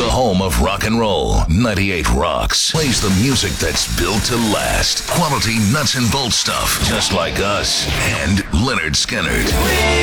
The home of rock and roll. 98 Rocks plays the music that's built to last. Quality nuts and bolts stuff, just like us. And Leonard Skinnard.